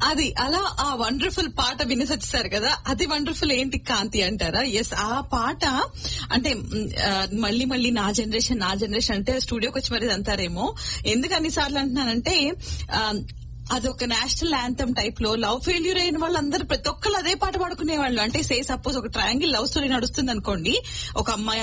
అది అలా ఆ వండర్ఫుల్ పాట వినేసి వచ్చేసారు కదా. అది వండర్ఫుల్ ఏంటి కాంతి అంటారా? ఎస్, ఆ పాట అంటే మళ్ళీ మళ్ళీ నా జనరేషన్ అంటే స్టూడియోకి వచ్చి మరి అంటారేమో. ఎందుకు అన్నిసార్లు అంటున్నానంటే అదొక నేషనల్ యాంథమ్ టైప్ లో లవ్ ఫెయిల్యూర్ అయిన వాళ్ళందరూ ప్రతి ఒక్కళ్ళు అదే పాట పాడుకునేవాళ్ళు. అంటే సపోజ్ ఒక ట్రయాంగిల్ లవ్ స్టోరీ నడుస్తుంది అనుకోండి, ఒక అమ్మాయి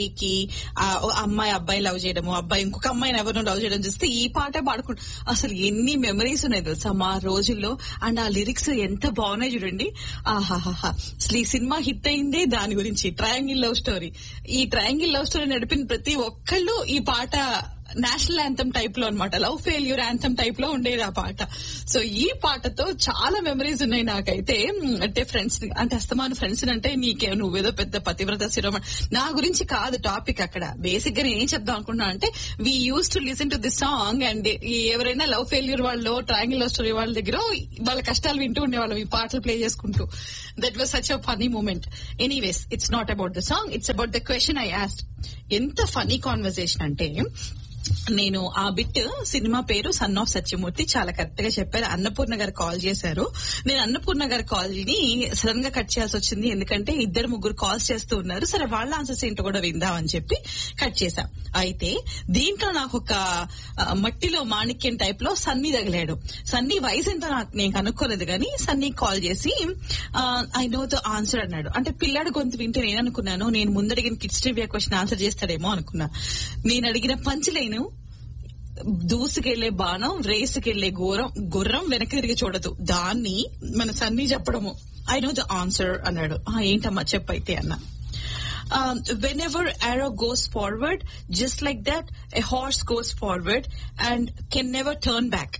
అబ్బాయి లవ్ చేయడము, అబ్బాయి ఇంకొక అమ్మాయిని ఎవరినో లవ్ చేయడం చూస్తే ఈ పాట పాడుకుంటూ అసలు ఎన్ని మెమరీస్ ఉన్నాయి తెలుసా మా రోజుల్లో. అండ్ ఆ లిరిక్స్ ఎంత బాగున్నాయి చూడండి. ఆహాహా, అసలు ఈ సినిమా హిట్ అయిందే దాని గురించి, ట్రయాంగిల్ లవ్ స్టోరీ. ఈ ట్రయాంగిల్ లవ్ స్టోరీ నడిపిన ప్రతి ఒక్కళ్ళు ఈ పాట నేషనల్ యాంథమ్ టైప్ లో అనమాట, లవ్ ఫెయిల్యూర్ యాంథమ్ టైప్ లో ఉండేది ఆ పాట. సో ఈ పాటతో చాలా మెమరీస్ ఉన్నాయి నాకైతే. అంటే ఫ్రెండ్స్ అంటే అస్తమాను ఫ్రెండ్స్ అంటే నువ్వేదో పెద్ద పతివ్రత శిరోమణి, నా గురించి కాదు టాపిక్ అక్కడ. బేసిక్ గా నేను ఏం చెప్దాం అనుకున్నా అంటే we use to listen to this song and ఎవరైనా లవ్ ఫెయిల్యూర్ వాళ్ళు ట్రయాంగిల్ లవ్ స్టోరీ వాళ్ళ దగ్గర వాళ్ళ కష్టాలు వింటూ ఉండేవాళ్ళం ఈ పాటలు ప్లే చేసుకుంటూ. That was such a funny moment. Anyways, it's not about the song, it's about the question I asked. ఎంత ఫనీ కాన్వర్సేషన్ అంటే, నేను ఆ బిట్ సినిమా పేరు సన్ ఆఫ్ సత్యమూర్తి చాలా కరెక్ట్ గా చెప్పారు. అన్నపూర్ణ గారు కాల్ చేశారు. నేను అన్నపూర్ణ గారి కాల్ ని సడన్ గా కట్ చేయాల్సి వచ్చింది, ఎందుకంటే 2-3 కాల్స్ చేస్తూ ఉన్నారు. సరే వాళ్ళ ఆన్సర్స్ ఏంటో కూడా విందామని చెప్పి కట్ చేశాం. అయితే దీంట్లో నాకు ఒక మట్టిలో మాణిక్యం టైప్ లో సన్నీ తగిలాడు. సన్నీ వయసు ఎంతో నేను కనుక్కోలేదు కానీ సన్నీ కాల్ చేసి ఐ నో ద ఆన్సర్ అన్నాడు. అంటే పిల్లాడు గొంతు వింటే నేను అనుకున్నాను నేను ముందడిగిన కిడ్స్ ట్రివియా క్వశ్చన్ ఆన్సర్ చేస్తాడేమో అనుకున్నా. నేను అడిగిన పంచలైన దూసుకెళ్లే బాణం రేసుకెళ్లే గుర్రం వెనక్కి తిరిగి చూడదు, దాన్ని మన సన్నీ చెప్పడము ఐ నో ద ఆన్సర్ అన్నాడు. ఏంటమ్మా చెప్పైతే అన్నా. Whenever arrow goes forward, just like that, a horse goes forward and can never turn back.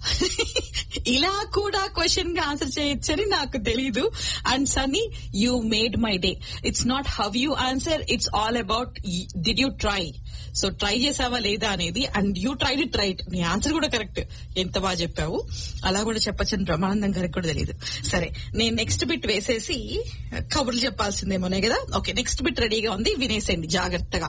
ఇలా కూడా క్వశ్చన్ గా ఆన్సర్ చేయొచ్చని నాకు తెలీదు. And Sunny, you made my day. It's not how you answer, it's all about did you try. So try చేసావా లేదా అనేది, and you tried it right. నీ ఆన్సర్ కూడా కరెక్ట్, ఎంత బాగా చెప్పావు. అలా కూడా చెప్పచ్చని బ్రహ్మానందం గారికి కూడా తెలియదు. సరే, నేను నెక్స్ట్ బిట్ వేసేసి కబుర్లు చెప్పాల్సిందేమోనే కదా. ఓకే, నెక్స్ట్ బిట్ రెడీగా ఉంది, వినేసేయండి జాగ్రత్తగా.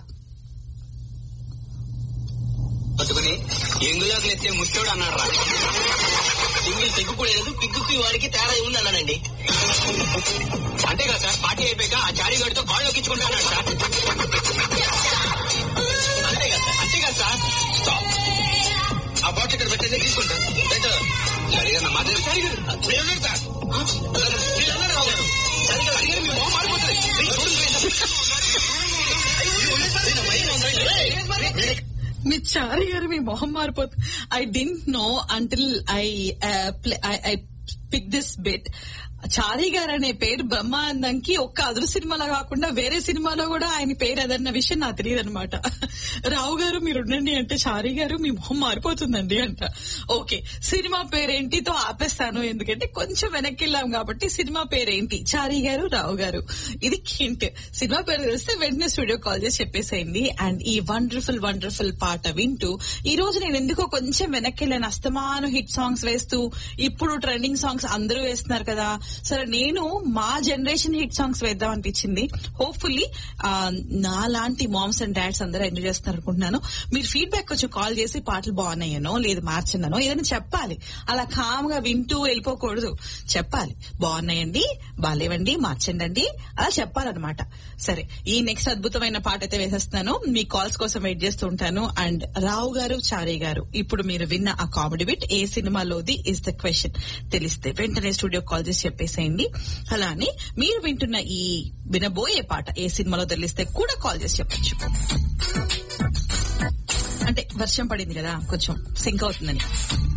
పట్టుకుని ఎంగులోకి ఎత్తే ముచ్చోడు అన్నాడు రా. సింగిల్ తెగ్గుపోలేదు, పిగ్గుకి వాడికి తేడా ఉంది అన్నానండి. అంతేగా సార్, పార్టీ అయిపోయాక ఆ చారీగాడితో కాళ్ళు ఎక్కించుకుంటాడు సార్. అంతేగా సార్. ఆ బాటిల్ ఇక్కడ పెట్టేదే తీసుకుంటాను. చారీగారు నా మాట చారీగారు సార్. చారీగారు మీ మొహం మారిపోతుంది. మీ చారి గారు మీ మొహం మారిపోతుంది. I didn't know until I pick this bit. చారీ గారు అనే పేరు బ్రహ్మానందంకి ఒక్క అదురు సినిమాలో కాకుండా వేరే సినిమాలో కూడా ఆయన పేరు అదన్న విషయం నాకు తెలియదు అనమాట. రావు గారు మీరు ఉండండి అంటే చారీ గారు మీ మొహం మారిపోతుందండి అంట. ఓకే, సినిమా పేరేంటితో ఆపేస్తాను, ఎందుకంటే కొంచెం వెనక్కి వెళ్ళాం కాబట్టి. సినిమా పేరేంటి? చారీ గారు, రావు గారు, ఇది హింట్. సినిమా పేరు తెలిస్తే వెంటనే స్టూడియో కాల్ చేసి చెప్పేసేయండి. అండ్ ఈ వండర్ఫుల్ వండర్ఫుల్ పాట వింటూ ఈ రోజు నేను ఎందుకో కొంచెం వెనక్కి వెళ్ళాను. అస్తమాను హిట్ సాంగ్స్ వేస్తూ ఇప్పుడు ట్రెండింగ్ సాంగ్స్ అందరూ వేస్తున్నారు కదా. సరే, నేను మా జనరేషన్ హిట్ సాంగ్స్ వేద్దాం అనిపించింది. హోప్ఫుల్లీ నా లాంటి మామ్స్ అండ్ డాడ్స్ అందరూ ఎంజాయ్ చేస్తున్నారు అనుకుంటున్నాను. మీరు ఫీడ్బ్యాక్ కొంచెం కాల్ చేసి పాటలు బాగున్నాయనో లేదు మార్చనో ఏదైనా చెప్పాలి. అలా కామ్ గా వింటూ వెళ్ళిపోకూడదు, చెప్పాలి. బాగున్నాయండి, బాలేవండి, మార్చండి, అలా చెప్పాలన్నమాట. సరే, ఈ నెక్స్ట్ అద్భుతమైన పాట అయితే వేసేస్తున్నాను. మీ కాల్స్ కోసం వెయిట్ చేస్తూ ఉంటాను. అండ్ రావు గారు, చారీ గారు, ఇప్పుడు మీరు విన్న ఆ కామెడీ బిట్ ఏ సినిమాలోది ఇస్ ద క్వశ్చన్ తెలిస్తే వెంటనే స్టూడియో కాల్ చేసి చెప్పేసేయండి. అలానే మీరు వింటున్న ఈ వినబోయే పాట ఏ సినిమాలో తెలిస్తే కూడా కాల్ చేసి చెప్పచ్చు. అంటే వర్షం పడింది కదా, కొంచెం సింక్ అవుతుందని.